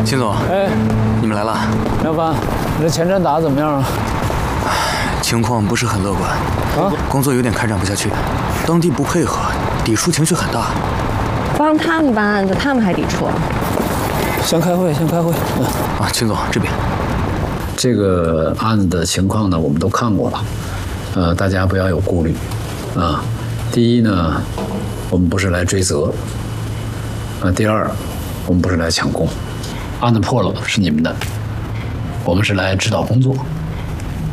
秦总， 哎， 你们来了。 梁凡，你这前站打得怎么样啊？ 情况不是很乐观啊， 工作有点开展不下去，当地不配合，抵触情绪很大。 帮他们办案子，他们还抵触。 先开会，先开会。 秦总这边。 这个案子的情况呢，我们都看过了，大家不要有顾虑，啊，第一呢，我们不是来追责，第二，我们不是来抢功，案子破了是你们的，我们是来指导工作。